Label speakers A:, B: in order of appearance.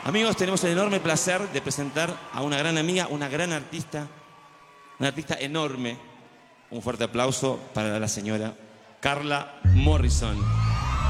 A: Amigos, tenemos el enorme placer de presentar a una gran amiga, una artista enorme. Un fuerte aplauso para la señora Carla Morrison.